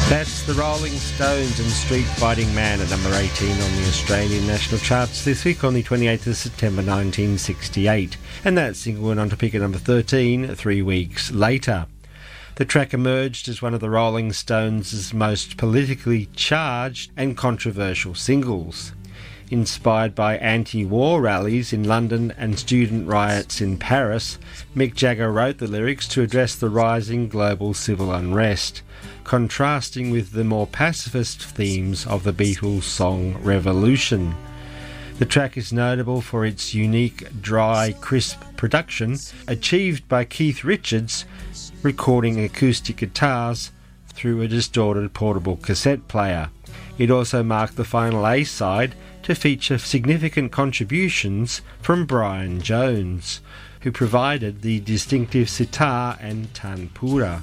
That's the Rolling Stones and Street Fighting Man at number 18 on the Australian national charts this week on the 28th of September 1968. And that single went on to peak at number 13 3 weeks later. The track emerged as one of the Rolling Stones' most politically charged and controversial singles. Inspired by anti-war rallies in London and student riots in Paris, Mick Jagger wrote the lyrics to address the rising global civil unrest, contrasting with the more pacifist themes of the Beatles' song Revolution. The track is notable for its unique, dry, crisp production, achieved by Keith Richards, recording acoustic guitars through a distorted portable cassette player. It also marked the final A-side to feature significant contributions from Brian Jones, who provided the distinctive sitar and tanpura.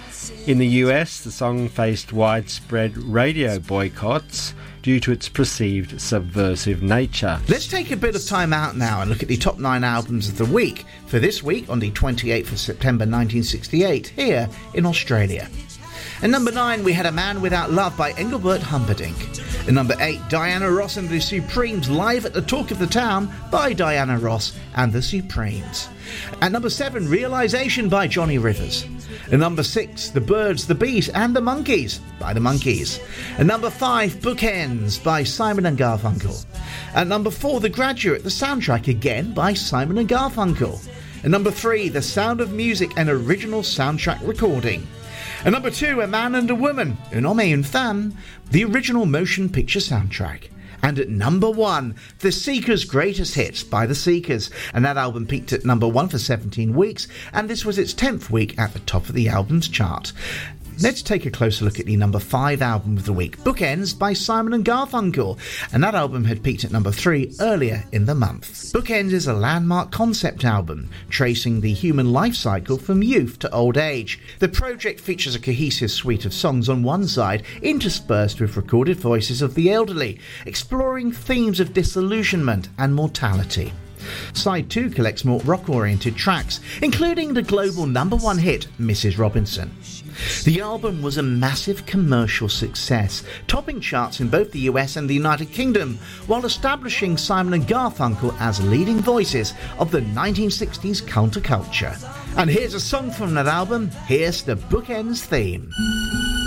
In the US, the song faced widespread radio boycotts due to its perceived subversive nature. Let's take a bit of time out now and look at the top 9 albums of the week for this week on the 28th of September 1968 here in Australia. At number 9, we had A Man Without Love by Engelbert Humperdinck. At number 8, Diana Ross and the Supremes live at the Talk of the Town by Diana Ross and the Supremes. At number 7, Realisation by Johnny Rivers. At number 6, The Birds, the Bees and the Monkees by the Monkees. At number 5, Bookends by Simon and Garfunkel. At number 4, The Graduate, the soundtrack again by Simon and Garfunkel. At number 3, The Sound of Music, an original soundtrack recording. At number 2, A Man and a Woman, Un Homme et une Femme, the original motion picture soundtrack. And at number 1, The Seekers' Greatest Hits by The Seekers, and that album peaked at number 1 for 17 weeks, and this was its 10th week at the top of the albums chart. Let's take a closer look at the number 5 album of the week, Bookends by Simon and Garfunkel, and that album had peaked at number 3 earlier in the month. Bookends is a landmark concept album, tracing the human life cycle from youth to old age. The project features a cohesive suite of songs on one side, interspersed with recorded voices of the elderly, exploring themes of disillusionment and mortality. Side 2 collects more rock-oriented tracks, including the global number 1 hit, Mrs. Robinson. The album was a massive commercial success, topping charts in both the US and the United Kingdom, while establishing Simon and Garfunkel as leading voices of the 1960s counterculture. And here's a song from that album, here's the Bookends theme.